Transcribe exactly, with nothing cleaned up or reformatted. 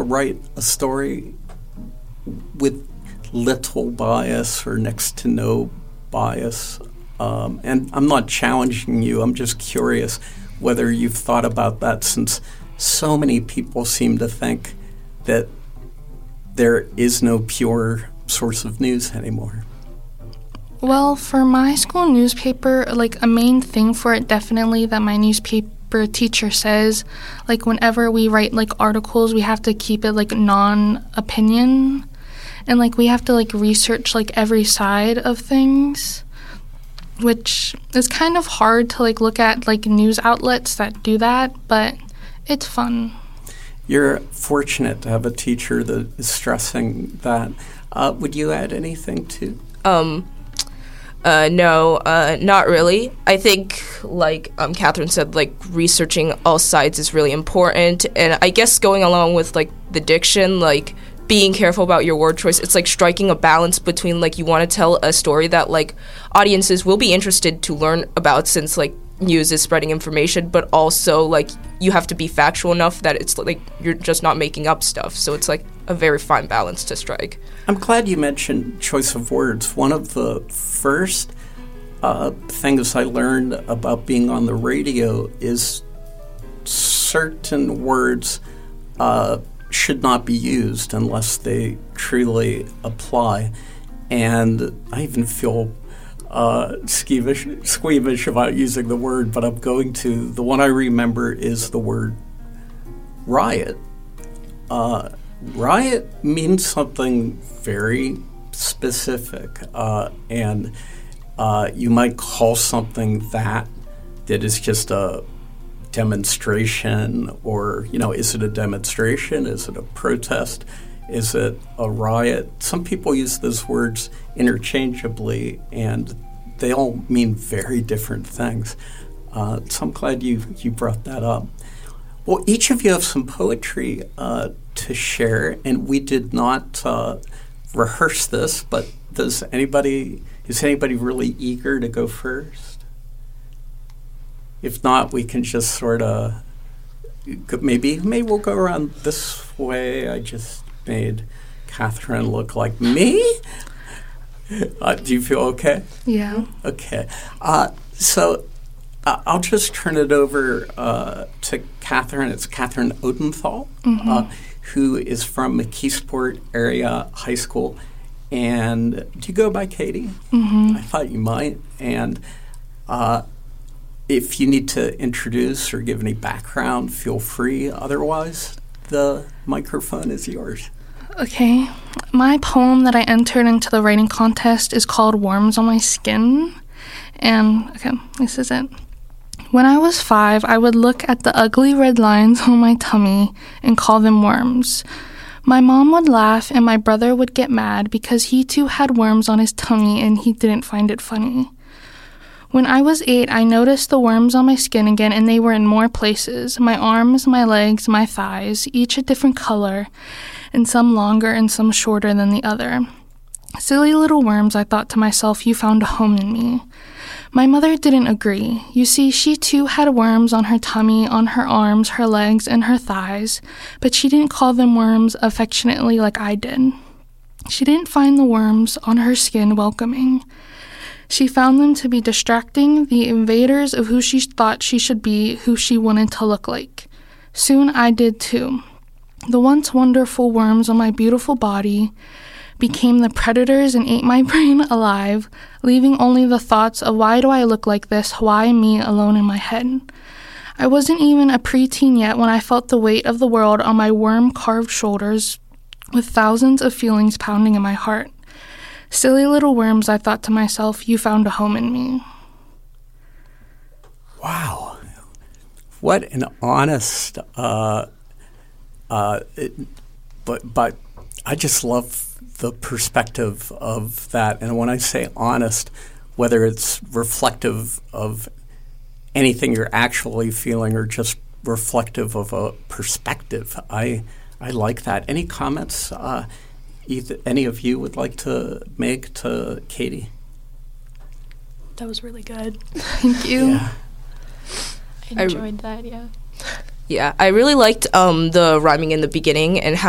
write a story with little bias or next to no bias? Um, and I'm not challenging you. I'm just curious whether you've thought about that, since so many people seem to think that there is no pure source of news anymore. Well, for my school newspaper, like a main thing for it definitely that my newspaper teacher says, like whenever we write like articles, we have to keep it like non-opinion, and like we have to like research like every side of things, which is kind of hard to like look at like news outlets that do that, but it's fun. You're fortunate to have a teacher that is stressing that. Uh, would you add anything to? Um, uh, no, uh, not really. I think, like um, Catherine said, like researching all sides is really important, and I guess going along with like the diction, like being careful about your word choice. It's like striking a balance between like you want to tell a story that like audiences will be interested to learn about, since like news is spreading information, but also like you have to be factual enough that it's like you're just not making up stuff. So it's like a very fine balance to strike. I'm glad you mentioned choice of words. One of the first uh, things I learned about being on the radio is certain words uh, should not be used unless they truly apply. And I even feel uh, squeamish, squeamish about using the word, but I'm going to. The one I remember is the word riot. Uh, riot means something very specific, uh, and uh, you might call something that that is just a demonstration, or, you know, is it a demonstration? Is it a protest? Is it a riot? Some people use those words interchangeably, and they all mean very different things. Uh, so I'm glad you, you brought that up. Well, each of you have some poetry uh, to share, and we did not uh, rehearse this, but does anybody, is anybody really eager to go first? If not, we can just sort of, maybe, maybe we'll go around this way. I just made Catherine look like me. Uh, do you feel okay? Yeah. Okay. Uh, so uh, I'll just turn it over uh, to Catherine. It's Catherine Odenthal, mm-hmm. uh, who is from McKeesport Area High School. And do you go by Katie? Mm-hmm. I thought you might. And uh, if you need to introduce or give any background, feel free. Otherwise, the microphone is yours. Okay. My poem that I entered into the writing contest is called Worms on My Skin. And, okay, this is it. When I was five, I would look at the ugly red lines on my tummy and call them worms. My mom would laugh and my brother would get mad because he too had worms on his tummy and he didn't find it funny. When I was eight, I noticed the worms on my skin again, and they were in more places. My arms, my legs, my thighs, each a different color, and some longer and some shorter than the other. Silly little worms, I thought to myself, you found a home in me. My mother didn't agree. You see, she too had worms on her tummy, on her arms, her legs, and her thighs, but she didn't call them worms affectionately like I did. She didn't find the worms on her skin welcoming. She found them to be distracting, the invaders of who she thought she should be, who she wanted to look like. Soon I did too. The once wonderful worms on my beautiful body became the predators and ate my brain alive, leaving only the thoughts of why do I look like this, why me alone in my head. I wasn't even a preteen yet when I felt the weight of the world on my worm-carved shoulders, with thousands of feelings pounding in my heart. Silly little worms, I thought to myself, you found a home in me. Wow. What an honest, uh, uh, it, but, but I just love the perspective of that. And when I say honest, whether it's reflective of anything you're actually feeling or just reflective of a perspective, I, I like that. Any comments uh Either, any of you would like to make to Katie? That was really good. Thank you. Yeah. I enjoyed I, that, yeah. Yeah, I really liked um, the rhyming in the beginning and how